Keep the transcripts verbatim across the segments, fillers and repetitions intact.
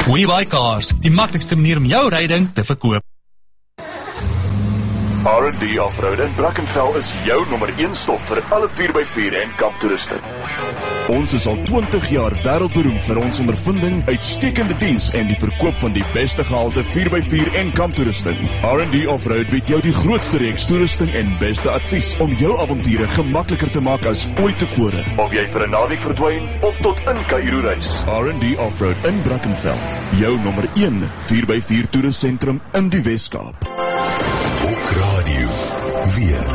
WeBuyCars, die maklikste manier om jou ryding te verkoop. R and D Offroad in Brackenfell is jou nommer een stop vir alle vier by vier en kamptoeriste. Ons is al twintig jaar wêreldberoemd vir ons ondervinding, uitstekende diens en die verkoop van die beste gehalte vier by vier en kamptoerusting. R and D Offroad bied jou die grootste reeks toerusting en beste advies om jou avonture gemakliker te maak as ooit tevore. Of jy vir 'n naweek verdwyn of tot in Kaïro reis. R and D Offroad in Brackenfell, jou nommer een vier by vier toerustsentrum in die Weskaap. Radio weer.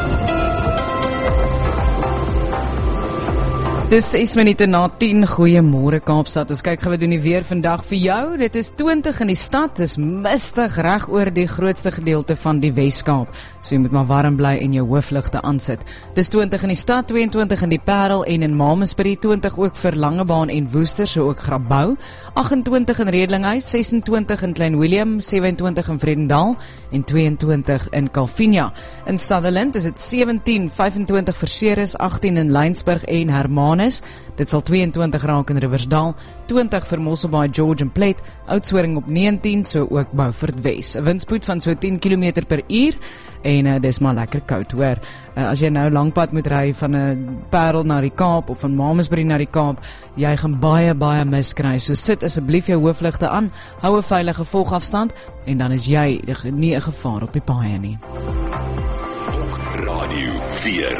Dis ses minute na tien, goeiemôre Kaapstad. Ons kyk gou wat doen die weer vandag vir jou. Dit is twintig in die stad, dis mistig reg oor die grootste gedeelte van die Weskaap. So jy moet maar warm bly en jou hoofligte aansit. Dis twintig in die stad, tweeëntwintig in die Parel en in Mamasbury, twintig ook vir Langebaan en Woester, so ook Grabouw, agt-en-twintig in Redlinghuis, ses-en-twintig in Klein Willem, sewe-en-twintig in Vredendal en twee-en-twintig in Calvinia. In Sutherland is dit sewentien, vyf-en-twintig vir Ceres, agttien in Laingsburg en Hermanus. Dit sal tweeëntwintig raak in Riversdal, twintig vir Mosselbaai, George en Plett, Oudtshoorn op negentien, so ook Beaufort Wes. 'n Windspoed van so tien kilometer per uur en uh, dis maar lekker koud, hoor. Uh, as jy nou langpad moet ry van 'n uh, Parel na die Kaap of van Mamasbury na die Kaap, jy gaan baie baie mis kry. So sit asseblief jou hoofligte aan, hou 'n veilige volgafstand en dan is jy nie 'n gevaar op die paaie nie. Radio vier.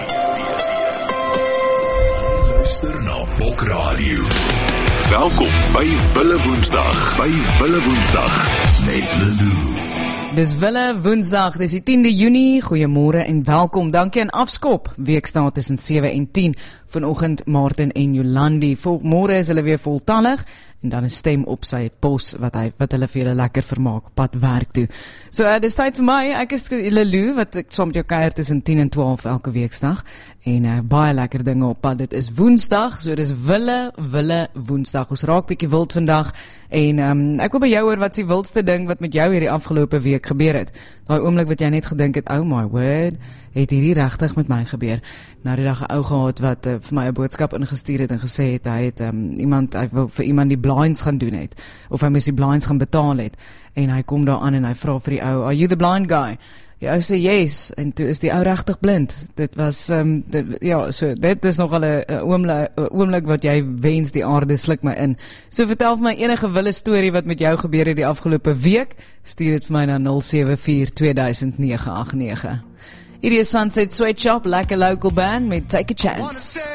Na Bok Radio. Welkom by Wille Woensdag. By Wille Woensdag met Lulu. Dis Wille Woensdag, dis die tiende Junie. Goeiemôre en welkom. Dankie aan Afskop. Weekstaat tussen sewe en tien. Vanoggend Martin en Jolandi. Môre is hulle weer voltallig. En dan 'n stem op sy pos wat hy wat hulle vir julle lekker vermaak pad werk toe. So uh, dis tyd vir my. Ek is Lulu wat ek saam met jou kuier tussen tien en twaalf elke weekdag en uh, baie lekker dinge op pad. Dit is Woensdag, so dis Wille Wille Woensdag. Ons raak bietjie wild vandag en um, ek wil by jou hoor wat die wildste ding wat met jou hierdie afgelope week gebeur het. Daai oomblik wat jy net gedink het, oh my word, het hierdie regtig met my gebeur. Nou die dag 'n ou gehad wat uh, vir my 'n boodskap ingestuur het en gesê het hy het um, iemand hy wou vir iemand die blinds gaan doen het of hy moes die blinds gaan betaal het en hy kom daar aan en hy vra vir die ou, "Are you the blind guy?" Die ou sê yes en toe is die ou regtig blind. Dit was um, dit, ja, so dit is nogal 'n oomblik, oomblik wat jy wens die aarde sluk my in. So vertel vir my enige wille storie wat met jou gebeur het die afgelope week. Stuur dit vir my na nul sewe vier twee duisend nege agt nege. Hierdie is Sunset Sweatshop, lekker local band met Take a Chance.